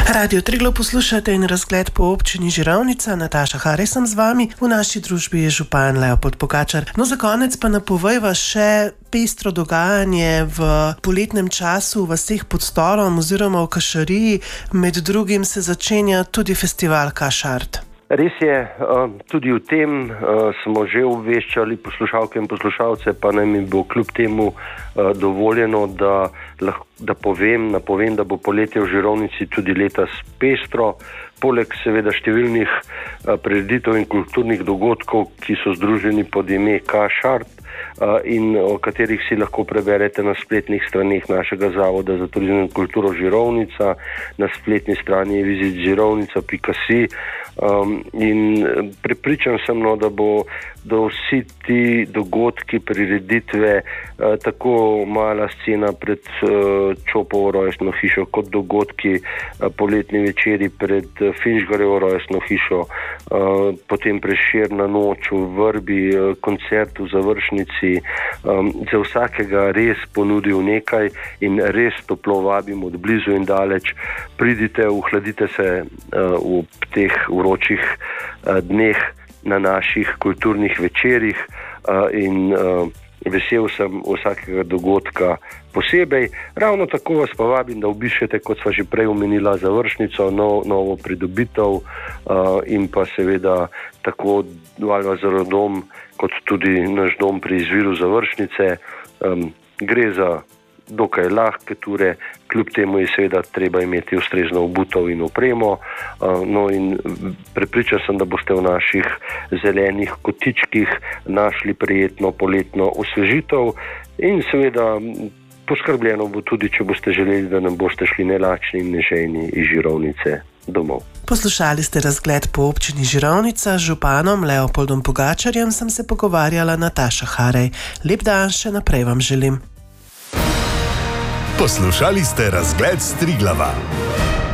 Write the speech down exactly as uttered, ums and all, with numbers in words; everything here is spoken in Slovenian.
Radio Triglav poslušate in razgled po občini Žirovnica. Nataša Harej sem z vami, v naši družbi je župan Leopold Pogačar. No, za konec pa napovejva še pestro dogajanje v poletnem času v vseh pod Storom oziroma v Kašariji. Med drugim se začenja tudi festival Kašart. Res je, tudi v tem smo že obveščali poslušalke in poslušalce, pa naj mi bo kljub temu dovoljeno, da, da povem, napovem, da bo poletje v Žirovnici tudi letos pestro, poleg seveda številnih prireditev in kulturnih dogodkov, ki so združeni pod ime Kašart in o katerih si lahko preberete na spletnih straneh našega Zavoda za turizem in kulturo Žirovnica, na spletni strani je visit žirovnica pika si. Um, in prepričan sem, no, da bo da vsi ti dogodki, prireditve, uh, tako mala scena pred uh, Čopovo rojstno hišo, kot dogodki uh, poletni večeri pred uh, Finžgarjevo rojstno hišo, uh, potem Prešerna noč v Vrbi, uh, koncert v završnici, um, za vsakega res ponudil nekaj in res toplo vabim od blizu in daleč. Pridite, uhladite se uh, v teh vročih uh, dneh na naših kulturnih večerih uh, in uh, vesel sem vsakega dogodka posebej. Ravno tako vas pa vabim, da obiščete, kot sva že prej omenila, završnico, nov, novo pridobitev uh, in pa seveda tako Valvazorov dom, kot tudi naš dom pri izviru završnice. Um, gre za dokaj lahke ture, kljub temu je seveda treba imeti ustrezno obutev in opremo. No in prepričan sem, da boste v naših zelenih kotičkih našli prijetno poletno osvežitev in seveda poskrbljeno bo tudi, če boste želeli, da nam boste šli nelačni in nežejni iz Žirovnice domov. Poslušali ste razgled po občini Žirovnica. Z županom Leopoldom Pogačarjem sem se pogovarjala Nataša Harej. Lep dan še naprej vam želim. Poslušali ste razgled s Triglava.